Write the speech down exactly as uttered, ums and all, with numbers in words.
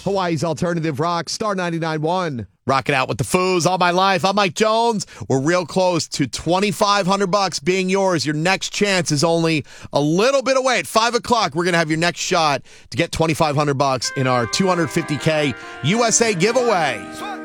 Hawaii's Alternative Rock, Star ninety-nine point one. Rocking out with the Foos all my life. I'm Mike Jones. We're real close to twenty-five hundred bucks being yours. Your next chance is only a little bit away. At five o'clock, we're going to have your next shot to get twenty-five hundred bucks in our two hundred fifty K U S A giveaway.